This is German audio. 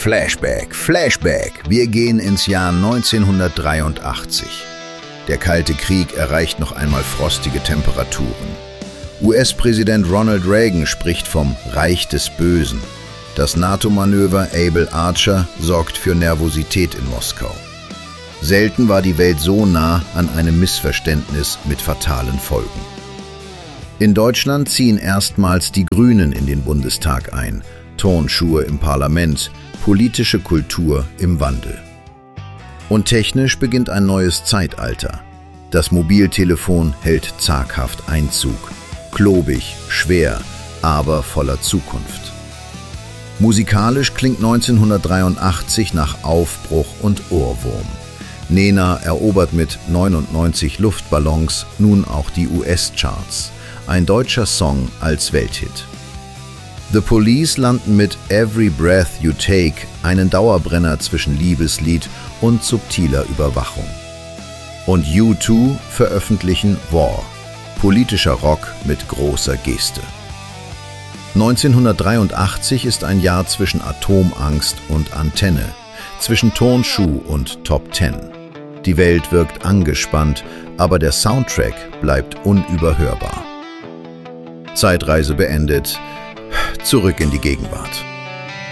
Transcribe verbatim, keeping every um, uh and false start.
Flashback, Flashback. Wir gehen ins Jahr neunzehnhundertdreiundachtzig. Der Kalte Krieg erreicht noch einmal frostige Temperaturen. U S-Präsident Ronald Reagan spricht vom Reich des Bösen. Das NATO-Manöver Able Archer sorgt für Nervosität in Moskau. Selten war die Welt so nah an einem Missverständnis mit fatalen Folgen. In Deutschland ziehen erstmals die Grünen in den Bundestag ein. Turnschuhe im Parlament, politische Kultur im Wandel. Und technisch beginnt ein neues Zeitalter. Das Mobiltelefon hält zaghaft Einzug. Klobig, schwer, aber voller Zukunft. Musikalisch klingt neunzehnhundertdreiundachtzig nach Aufbruch und Ohrwurm. Nena erobert mit neunundneunzig Luftballons nun auch die U S-Charts. Ein deutscher Song als Welthit. The Police landen mit Every Breath You Take, einen Dauerbrenner zwischen Liebeslied und subtiler Überwachung. Und U zwei veröffentlichen War, politischer Rock mit großer Geste. neunzehnhundertdreiundachtzig ist ein Jahr zwischen Atomangst und Antenne, zwischen Turnschuh und Top Ten. Die Welt wirkt angespannt, aber der Soundtrack bleibt unüberhörbar. Zeitreise beendet, zurück in die Gegenwart.